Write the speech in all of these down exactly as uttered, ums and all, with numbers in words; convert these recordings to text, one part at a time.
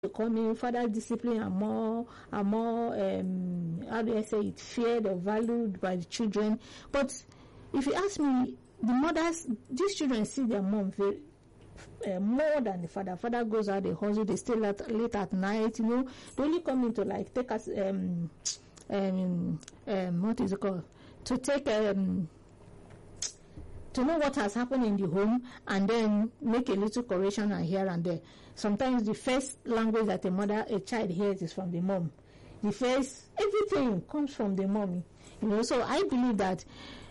to come in, father discipline are more, are more, um, how do I say it, feared or valued by the children. But if you ask me, the mothers, these children see their mom very, uh, more than the father. Father goes out, they hustle, they stay late, late at night, you know. They only come in to like take us, um, um, um, what is it called? To take, um, to know what has happened in the home and then make a little correction and here and there. Sometimes the first language that a mother, a child hears is from the mom. The first, everything comes from the mommy. You know, so I believe that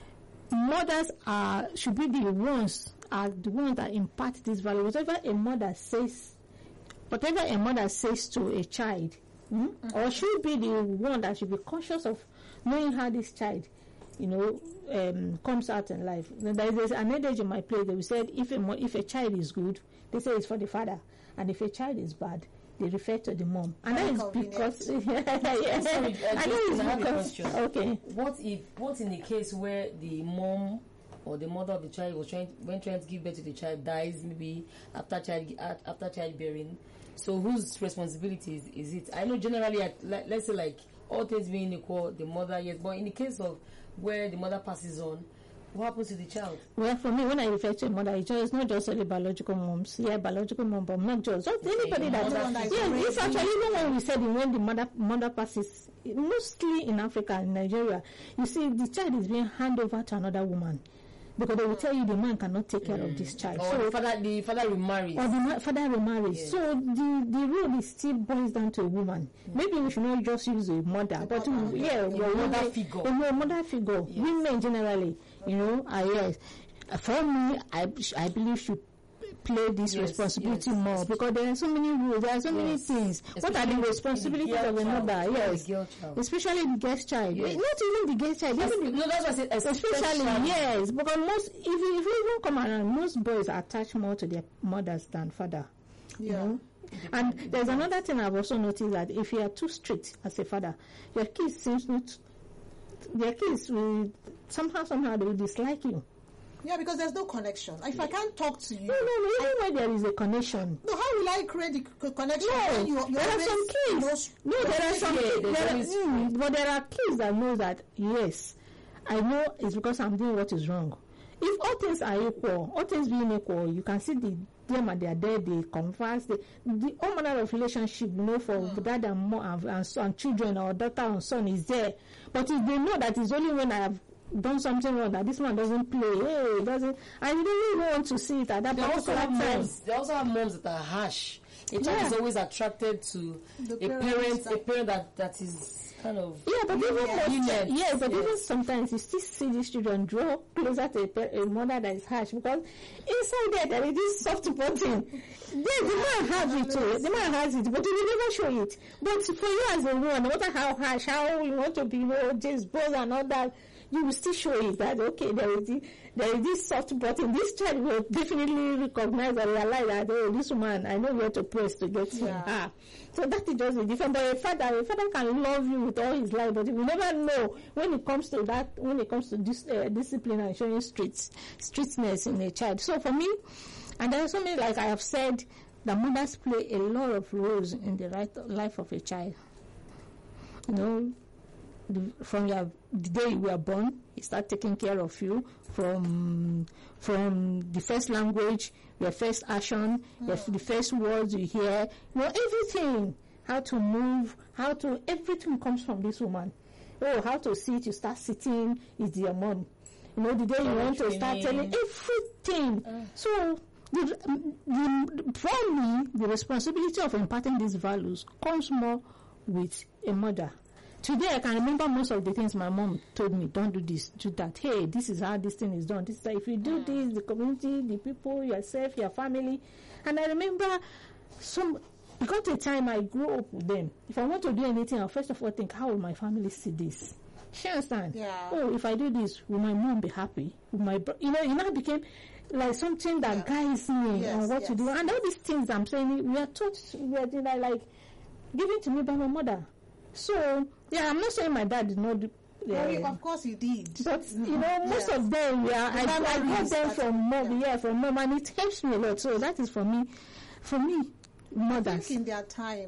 mothers are, should be the ones, are the ones that impart this value. Whatever a mother says, whatever a mother says to a child, hmm, mm-hmm. or should be the one that should be conscious of knowing how this child, you know, um, comes out in life. There is an adage in my place that we said if a, if a child is good, they say it's for the father, and if a child is bad, they refer to the mom. And that is because yeah, yeah. Sorry, uh, I know it's I have because, a question. Okay. What if what in the case where the mom or the mother of the child was trying when trying to give birth to the child dies maybe after child after childbearing? So whose responsibility is, is it? I know generally, like, let's say like all things being equal, the mother, yes, but in the case of where the mother passes on, what happens to the child? Well, for me, when I refer to a mother, it's just not just only biological moms. Yeah, biological mom, but not just. Just okay, anybody that. that yeah, it's actually even when we said when the mother mother passes, mostly in Africa, in Nigeria, you see the child is being handed over to another woman. Because they will tell you the man cannot take care mm. of this child. Or so the father, the father remarries. Or the ma- father remarries. Yeah. So the, the role is still boils down to a woman. Mm. Maybe we should not just use a mother, the but mother, we, yeah, a well, mother we, figure. A, a mother figure. Yes. Women generally, you know, are yes. For me, I I believe should play this yes, responsibility yes, more yes. because there are so many rules, there are so yes. many things. Especially what are the responsibilities the of a mother? Yes, the especially the guest child. Yes. Not even the guest child. Yes. Even the, no, that's what I said. Especially, especially yes, because most if you, if you even come around, most boys are attached more to their mothers than father. Yeah. You know? And there's another thing I've also noticed that if you are too strict as a father, your kids seems not. Their kids will somehow somehow they will dislike you. Yeah, because there's no connection. If I can't talk to you... No, no, no, even when there is a connection. No, how will I create the connection? No, when you, there are some kids. No, there are some kids. There are, mm, but there are kids that know that, yes, I know it's because I'm doing what is wrong. If all things are equal, all things being equal, you can see the them and they are there, they converse, they, the all manner of relationship, you know, for mm. dad and mom and, and, and children or daughter and son is there. But if they know that it's only when I have done something wrong that this man doesn't play, hey, doesn't, I really want to see it at that they particular also time. Moms, they also have moms that are harsh. A child yeah. is always attracted to the a parent, a parent that, that is kind of yeah, but even yeah, most, yeah, but yes. even sometimes you still see these children draw closer to a, a mother that is harsh because inside there there is this soft button. Yeah, the man has it too. The man has it, but he will never show it. But for you as a woman, no matter how harsh, how you want to be, you know, just bold and all that, you will still show it that okay, there is this, there is this soft button. This child will definitely recognize and realize that oh, this woman, I know where to press to get to yeah. her. So that is just different. But a father, a father can love you with all his life, but you will never know when it comes to that. When it comes to this uh, discipline and showing streets, streetness in a child. So for me, and there are so many, like I have said, the mothers play a lot of roles in the right life of a child. You know. The, from your, the day you were born, he start taking care of you. From from the first language, your first action, mm. your, the first words you hear, you know, everything. How to move, how to, everything comes from this woman. Oh, how to sit, you start sitting, is your mom. You know, the day you want to start telling everything. Uh. So, the, the, for me, the responsibility of imparting these values comes more with a mother. Today, I can remember most of the things my mom told me. Don't do this, do that. Hey, this is how this thing is done. This is how, if you do this, the community, the people, yourself, your family. And I remember some, because the time I grew up with them, if I want to do anything, I'll first of all think, how will my family see this? She understand? Yeah. Oh, if I do this, will my mom be happy? Will my bro-? You know, it now became like something that yeah. guides me yes, on what yes. to do. And all these things I'm saying, we are taught, we are you know, like given to me by my mother. So, yeah, I'm not saying my dad did not do. Uh, well, of course he did. But, you know, most yes. of them, yeah, I, I got them from mom, yeah. yeah, from mom, and it helps me a lot. So that is for me. For me, I mothers. think in their time,